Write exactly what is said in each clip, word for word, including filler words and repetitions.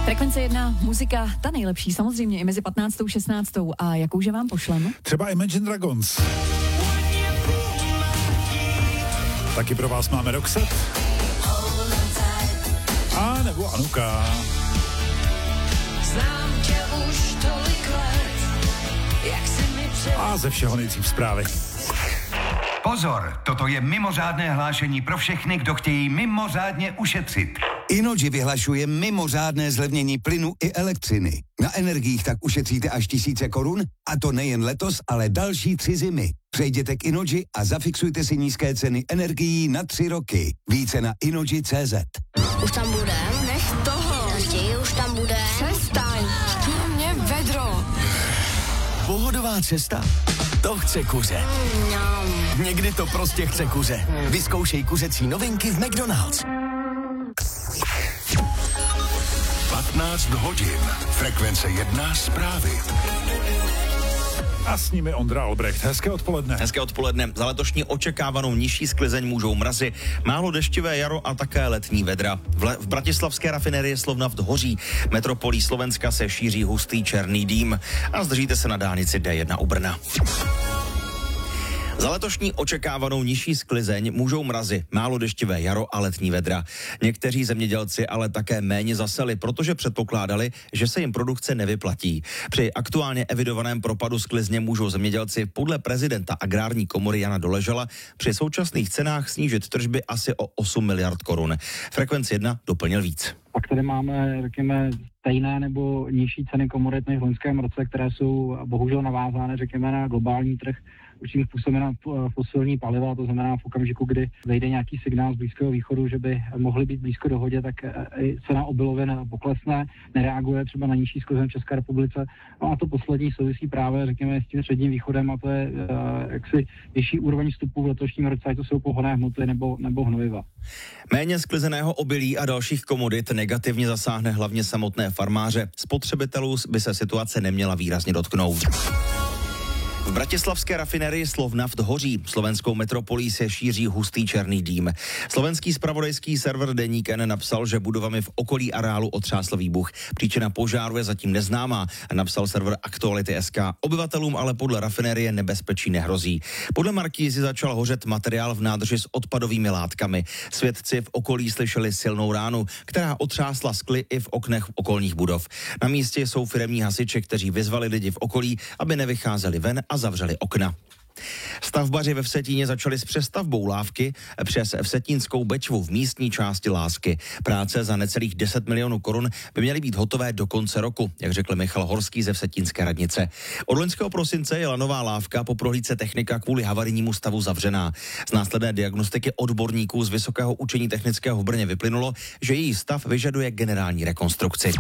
Frekvence jedna, muzika, ta nejlepší, samozřejmě i mezi patnáctou a šestnáctou. A jakouže vám pošlem? Třeba Imagine Dragons. Taky pro vás máme Roxette. A nebo Anuka. Znám tě už tolik let, jak si mi před... A ze všeho nejdřív zprávy. Pozor, toto je mimořádné hlášení pro všechny, kdo chtějí mimořádně ušetřit. Innogy vyhlašuje mimořádné zlevnění plynu i elektřiny. Na energiích tak ušetříte až tisíce korun, a to nejen letos, ale další tři zimy. Přejděte k Innogy a zafixujte si nízké ceny energií na tři roky. Více na innogy tečka cé zet. Už tam bude? Nech toho. Naštěji už tam bude. Přestaň, na mě vedro. Pohodová cesta? To chce kuře. No. Někdy to prostě chce kuře. Vyzkoušej kuřecí novinky v McDonald's. patnáct hodin. Frekvence jedna zprávy. A s nimi Ondra Albrecht. Hezké odpoledne. Hezké odpoledne. Za letošní očekávanou nižší sklizeň můžou mrazy, málo deštivé jaro a také letní vedra. V, le- v bratislavské rafinerii Slovnaft hoří. Metropolí Slovenska se šíří hustý černý dým. A zdržíte se na dálnici D jedna u Brna. Za letošní očekávanou nižší sklizeň můžou mrazy, málo deštivé jaro a letní vedra. Někteří zemědělci ale také méně zaseli, protože předpokládali, že se jim produkce nevyplatí. Při aktuálně evidovaném propadu sklizně můžou zemědělci podle prezidenta Agrární komory Jana Doležala při současných cenách snížit tržby asi o osm miliard korun. Frekvence jedna doplnil víc. Pak tady máme, řekněme, stejné nebo nižší ceny komodit než v loňském roce, které jsou bohužel navázány, řekněme, na globální trh, určitým způsobem na fosilní paliva, to znamená v okamžiku, kdy zejde nějaký signál z Blízkého východu, že by mohly být blízko dohodě, tak i cena obilovin poklesne, nereaguje třeba na nižší sklizeň v České republice. No a to poslední souvisí právě, řekněme, s tím středním východem, a to je uh, jaksi vyšší úroveň vstupu v letošním roce, ať to jsou pohonné hmoty nebo, nebo hnojiva. Méně sklizeného obilí a dalších komodit negativně zasáhne hlavně samotné farmáře. Spotřebitelů by se situace neměla výrazně dotknout. V bratislavské rafinerii Slovnaft hoří. Slovenskou metropolí se šíří hustý černý dým. Slovenský zpravodajský server Deník N napsal, že budovami v okolí areálu otřásl výbuch. Příčina požáru je zatím neznámá, napsal server Aktuality tečka es ká. Obyvatelům ale podle rafinerie nebezpečí nehrozí. Podle markýzy začal hořet materiál v nádrži s odpadovými látkami. Svědci v okolí slyšeli silnou ránu, která otřásla skly i v oknech okolních budov. Na místě jsou firemní hasiči, kteří vyzvali lidi v okolí, aby nevycházeli ven a zavřeli okna. Stavbaři ve Vsetíně začali s přestavbou lávky přes Vsetínskou Bečvu v místní části Lásky. Práce za necelých deset milionů korun by měly být hotové do konce roku, jak řekl Michal Horský ze Vsetínské radnice. Od loňského prosince je lanová lávka po prohlídce technika kvůli havarijnímu stavu zavřená. Z následné diagnostiky odborníků z Vysokého učení technického v Brně vyplynulo, že její stav vyžaduje generální rekonstrukci.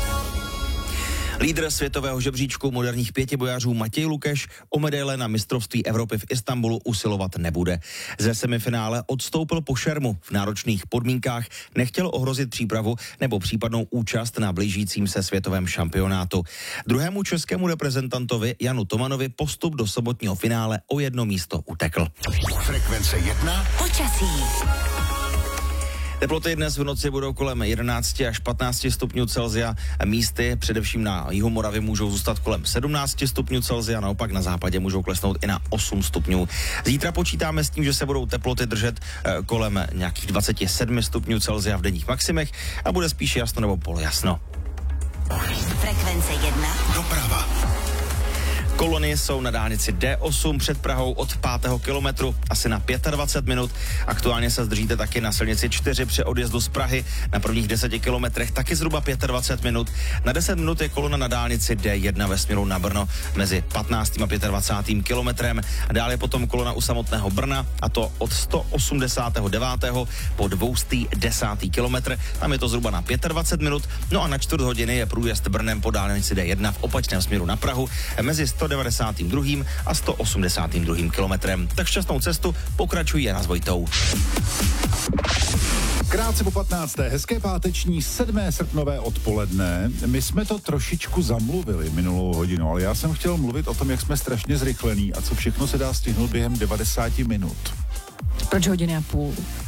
Lídr světového žebříčku moderních pětibojařů Matěj Lukeš o medaile na mistrovství Evropy v Istanbulu usilovat nebude. Ze semifinále odstoupil po šermu. V náročných podmínkách nechtěl ohrozit přípravu nebo případnou účast na blížícím se světovém šampionátu. Druhému českému reprezentantovi Janu Tomanovi postup do sobotního finále o jedno místo utekl. Frekvence jedna. Počasí. Teploty dnes v noci budou kolem jedenáct až patnáct stupňů Celsia. Místy především na jihu Moravy můžou zůstat kolem sedmnáct stupňů Celsia, naopak na západě můžou klesnout i na osm stupňů. Zítra počítáme s tím, že se budou teploty držet kolem nějakých dvacet sedm stupňů Celsia v denních maximech a bude spíš jasno nebo polojasno. Frekvence jedna. Doprava. Kolony jsou na dálnici D osm před Prahou od pátého kilometru asi na dvacet pět minut. Aktuálně se zdržíte taky na silnici čtyři při odjezdu z Prahy. Na prvních deseti kilometrech taky zhruba dvacet pět minut. Na deset minut je kolona na dálnici D jedna ve směru na Brno mezi patnáctým a dvacátým pátým kilometrem. A dále potom kolona u samotného Brna, a to od sto osmdesát devět po dvě stě desátý kilometr. Tam je to zhruba na dvacet pět minut. No a na čtvrt hodiny je průjezd Brnem po dálnici D jedna v opačném směru na Prahu mezi sto devadesátým druhým a sto osmdesátým druhým kilometrem. Tak šťastnou cestu, pokračují Jana s Vojtou. Krátce po patnácté Hezké páteční sedmé srpnové odpoledne. My jsme to trošičku zamluvili minulou hodinu, ale já jsem chtěl mluvit o tom, jak jsme strašně zrychlení a co všechno se dá stihnout během devadesáti minut. Proč hodiny a půl?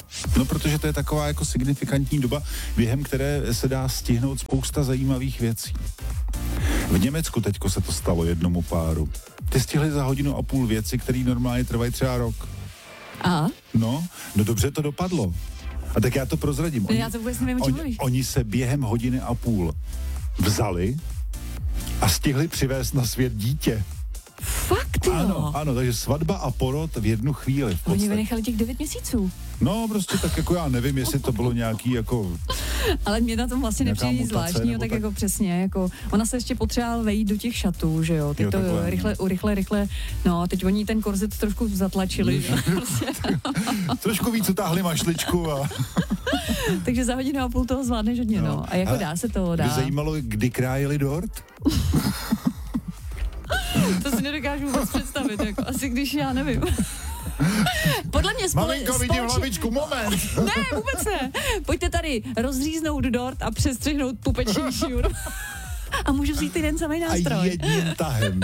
No, protože to je taková jako signifikantní doba, během které se dá stihnout spousta zajímavých věcí. V Německu teďko se to stalo jednomu páru. Ty stihli za hodinu a půl věci, které normálně trvají třeba rok. A? No, no dobře to dopadlo. A tak já to prozradím. Oni, já to vůbec nevím, o čem oni, mluvíš. oni se během hodiny a půl vzali a stihli přivést na svět dítě. Fakt jo? Ano, ano, takže svatba a porod v jednu chvíli. V Oni podstatě. vynechali těch devět měsíců. No, prostě tak jako já nevím, jestli to bylo nějaký jako... Ale mě na tom vlastně Nějaká nepřijde nic mutace, zvláštního, nebo tak, tak? jako přesně, jako ona se ještě potřebovala vejít do těch šatů, že jo, teď Jo, to takhle, rychle, rychle, rychle, no a teď oni ten korzet trošku zatlačili, že? Prostě. Trošku víc utáhli mašličku a... Takže za hodinu a půl toho zvládneš hodně, no. A jako Ale dá se to, dá. Mě zajímalo, kdy krájeli dort? To si nedokážu vůbec představit, jako asi když já nevím. Podle mě spole- Maminko, vidím společně- hlavičku, moment! Ne, vůbec ne. Pojďte tady rozříznout dort a přestřihnout pupeční šňůru. A můžu vzít ten samý A nástroj. jedním tahem.